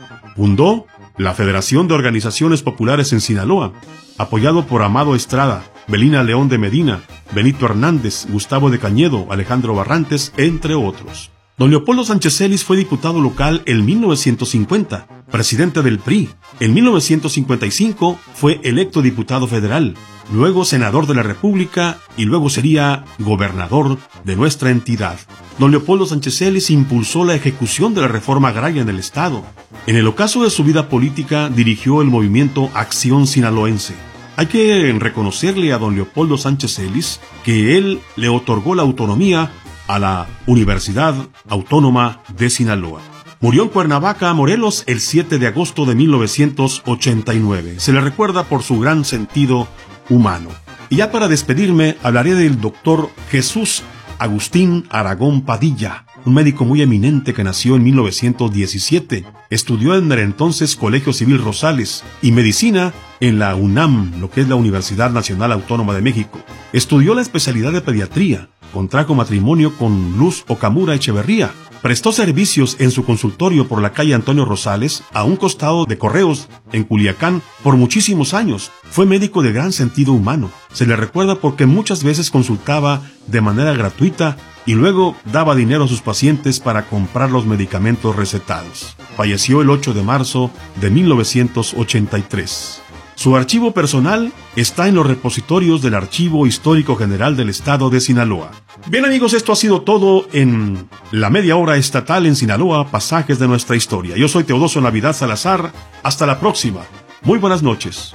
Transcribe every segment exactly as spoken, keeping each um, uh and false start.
Fundó la Federación de Organizaciones Populares en Sinaloa, apoyado por Amado Estrada, Belina León de Medina, Benito Hernández, Gustavo de Cañedo, Alejandro Barrantes, entre otros. Don Leopoldo Sánchez Celis fue diputado local en mil novecientos cincuenta, presidente del P R I. En mil novecientos cincuenta y cinco fue electo diputado federal, luego senador de la República y luego sería gobernador de nuestra entidad. Don Leopoldo Sánchez Celis impulsó la ejecución de la reforma agraria en el Estado. En el ocaso de su vida política dirigió el movimiento Acción Sinaloense. Hay que reconocerle a don Leopoldo Sánchez Celis que él le otorgó la autonomía a la Universidad Autónoma de Sinaloa. Murió en Cuernavaca, Morelos, el siete de agosto de mil novecientos ochenta y nueve. Se le recuerda por su gran sentido humano. Y ya para despedirme, hablaré del doctor Jesús Agustín Aragón Padilla, un médico muy eminente que nació en mil novecientos diecisiete. Estudió en el entonces Colegio Civil Rosales y medicina en la UNAM, lo que es la Universidad Nacional Autónoma de México. Estudió la especialidad de pediatría. Contrajo matrimonio con Luz Okamura Echeverría. Prestó servicios en su consultorio por la calle Antonio Rosales, a un costado de Correos, en Culiacán, por muchísimos años. Fue médico de gran sentido humano. Se le recuerda porque muchas veces consultaba de manera gratuita y luego daba dinero a sus pacientes para comprar los medicamentos recetados. Falleció el ocho de marzo de mil novecientos ochenta y tres. Su archivo personal está en los repositorios del Archivo Histórico General del Estado de Sinaloa. Bien amigos, esto ha sido todo en la media hora estatal en Sinaloa, pasajes de nuestra historia. Yo soy Teodosio Navidad Salazar. Hasta la próxima. Muy buenas noches.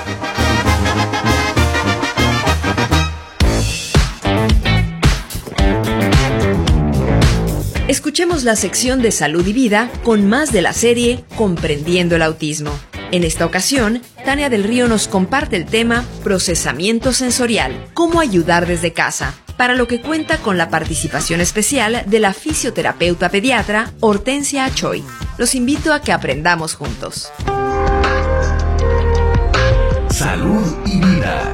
Escuchemos la sección de Salud y Vida con más de la serie Comprendiendo el Autismo. En esta ocasión, Tania del Río nos comparte el tema Procesamiento Sensorial, cómo ayudar desde casa, para lo que cuenta con la participación especial de la fisioterapeuta pediatra Hortensia Achoy. Los invito a que aprendamos juntos. Salud y Vida.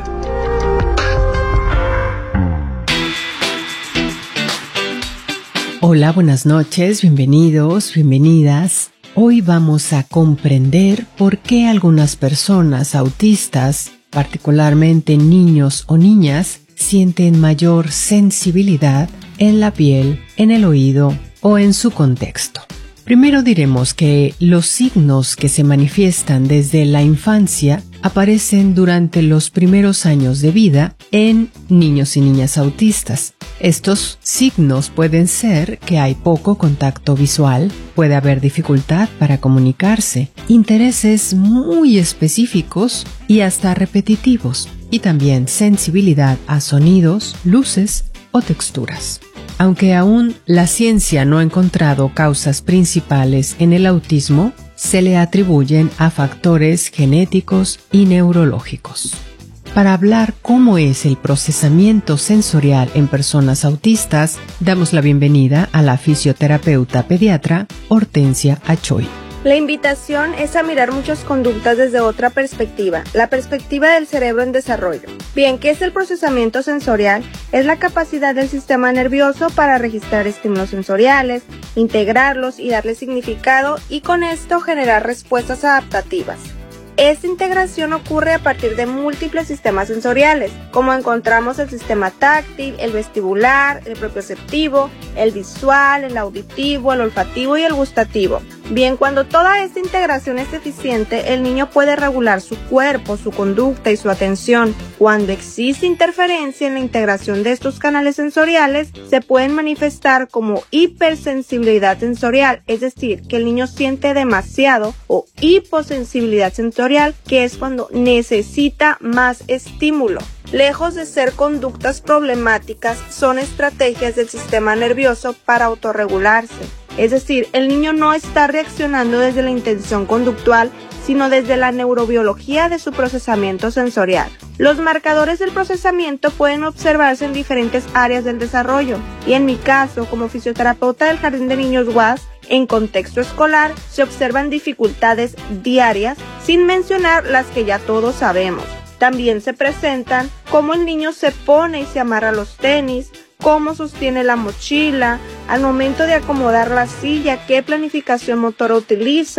Hola, buenas noches, bienvenidos, bienvenidas. Hoy vamos a comprender por qué algunas personas autistas, particularmente niños o niñas, sienten mayor sensibilidad en la piel, en el oído o en su contexto. Primero diremos que los signos que se manifiestan desde la infancia aparecen durante los primeros años de vida en niños y niñas autistas. Estos signos pueden ser que hay poco contacto visual, puede haber dificultad para comunicarse, intereses muy específicos y hasta repetitivos, y también sensibilidad a sonidos, luces o texturas. Aunque aún la ciencia no ha encontrado causas principales en el autismo, se le atribuyen a factores genéticos y neurológicos. Para hablar cómo es el procesamiento sensorial en personas autistas, damos la bienvenida a la fisioterapeuta pediatra Hortensia Achoy. La invitación es a mirar muchas conductas desde otra perspectiva, la perspectiva del cerebro en desarrollo. Bien, ¿qué es el procesamiento sensorial? Es la capacidad del sistema nervioso para registrar estímulos sensoriales, integrarlos y darles significado y con esto generar respuestas adaptativas. Esta integración ocurre a partir de múltiples sistemas sensoriales, como encontramos el sistema táctil, el vestibular, el propioceptivo, el visual, el auditivo, el olfativo y el gustativo. Bien, cuando toda esta integración es eficiente, el niño puede regular su cuerpo, su conducta y su atención. Cuando existe interferencia en la integración de estos canales sensoriales, se pueden manifestar como hipersensibilidad sensorial, es decir, que el niño siente demasiado, o hiposensibilidad sensorial, que es cuando necesita más estímulo. Lejos de ser conductas problemáticas, son estrategias del sistema nervioso para autorregularse. Es decir, el niño no está reaccionando desde la intención conductual, sino desde la neurobiología de su procesamiento sensorial. Los marcadores del procesamiento pueden observarse en diferentes áreas del desarrollo, y en mi caso, como fisioterapeuta del Jardín de Niños U A S, en contexto escolar, se observan dificultades diarias, sin mencionar las que ya todos sabemos. También se presentan cómo el niño se pone y se amarra los tenis, cómo sostiene la mochila, al momento de acomodar la silla, qué planificación motora utiliza,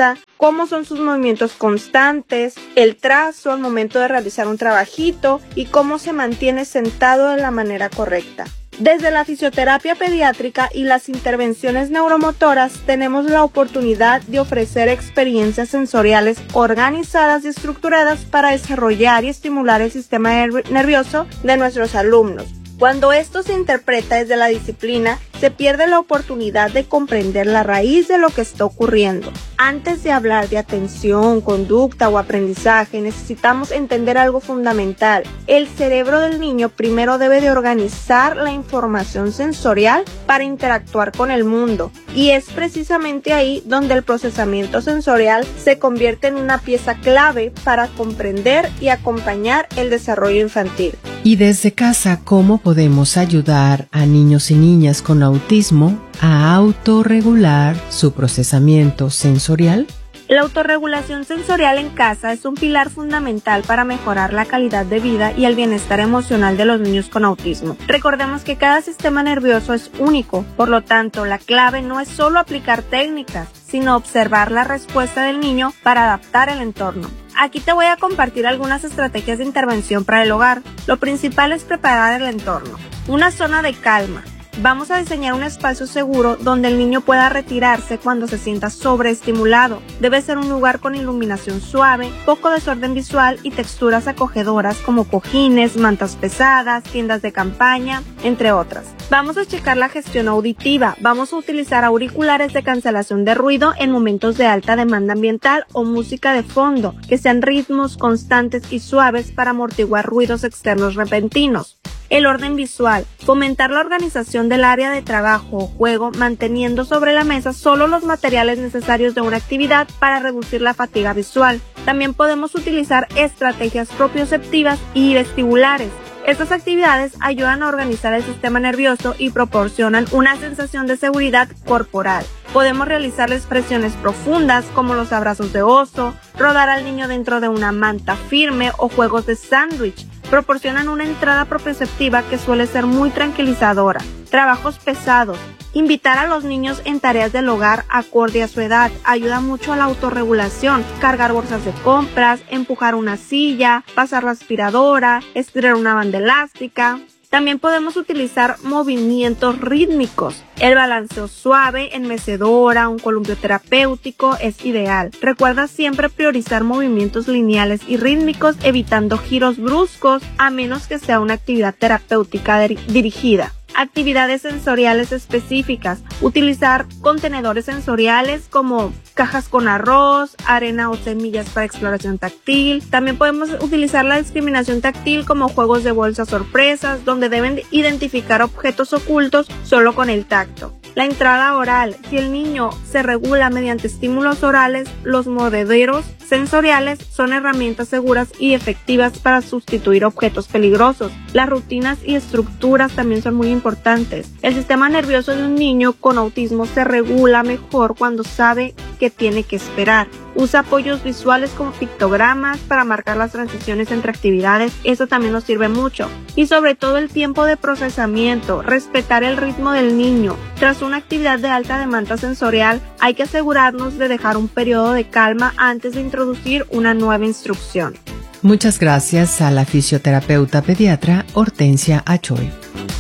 cómo son sus movimientos constantes, el trazo al momento de realizar un trabajito y cómo se mantiene sentado de la manera correcta. Desde la fisioterapia pediátrica y las intervenciones neuromotoras tenemos la oportunidad de ofrecer experiencias sensoriales organizadas y estructuradas para desarrollar y estimular el sistema nervioso de nuestros alumnos. Cuando esto se interpreta desde la disciplina, se pierde la oportunidad de comprender la raíz de lo que está ocurriendo. Antes de hablar de atención, conducta o aprendizaje, necesitamos entender algo fundamental. El cerebro del niño primero debe de organizar la información sensorial para interactuar con el mundo, y es precisamente ahí donde el procesamiento sensorial se convierte en una pieza clave para comprender y acompañar el desarrollo infantil. Y desde casa, ¿cómo podemos ayudar a niños y niñas con autismo a autorregular su procesamiento sensorial? La autorregulación sensorial en casa es un pilar fundamental para mejorar la calidad de vida y el bienestar emocional de los niños con autismo. Recordemos que cada sistema nervioso es único, por lo tanto, la clave no es solo aplicar técnicas, sino observar la respuesta del niño para adaptar el entorno. Aquí te voy a compartir algunas estrategias de intervención para el hogar. Lo principal es preparar el entorno. Una zona de calma. Vamos a diseñar un espacio seguro donde el niño pueda retirarse cuando se sienta sobreestimulado. Debe ser un lugar con iluminación suave, poco desorden visual y texturas acogedoras como cojines, mantas pesadas, tiendas de campaña, entre otras. Vamos a checar la gestión auditiva. Vamos a utilizar auriculares de cancelación de ruido en momentos de alta demanda ambiental o música de fondo, que sean ritmos constantes y suaves para amortiguar ruidos externos repentinos. El orden visual. Fomentar la organización del área de trabajo o juego, manteniendo sobre la mesa solo los materiales necesarios de una actividad para reducir la fatiga visual. También podemos utilizar estrategias propioceptivas y vestibulares. Estas actividades ayudan a organizar el sistema nervioso y proporcionan una sensación de seguridad corporal. Podemos realizar expresiones profundas como los abrazos de oso, rodar al niño dentro de una manta firme o juegos de sándwich. Proporcionan una entrada propioceptiva que suele ser muy tranquilizadora. Trabajos pesados. Invitar a los niños en tareas del hogar acorde a su edad ayuda mucho a la autorregulación. Cargar bolsas de compras, empujar una silla, pasar la aspiradora, estirar una banda elástica. También podemos utilizar movimientos rítmicos. El balanceo suave en mecedora, un columpio terapéutico es ideal. Recuerda siempre priorizar movimientos lineales y rítmicos, evitando giros bruscos, a menos que sea una actividad terapéutica dirigida. Actividades sensoriales específicas. Utilizar contenedores sensoriales como cajas con arroz, arena o semillas para exploración táctil. También podemos utilizar la discriminación táctil como juegos de bolsas sorpresas, donde deben identificar objetos ocultos solo con el tacto. La entrada oral. Si el niño se regula mediante estímulos orales, los mordederos sensoriales son herramientas seguras y efectivas para sustituir objetos peligrosos. Las rutinas y estructuras también son muy importantes. El sistema nervioso de un niño con autismo se regula mejor cuando sabe que tiene que esperar. Usa apoyos visuales como pictogramas para marcar las transiciones entre actividades, eso también nos sirve mucho. Y sobre todo el tiempo de procesamiento, respetar el ritmo del niño. Tras una actividad de alta demanda sensorial, hay que asegurarnos de dejar un periodo de calma antes de introducir una nueva instrucción. Muchas gracias a la fisioterapeuta pediatra Hortensia Achoy.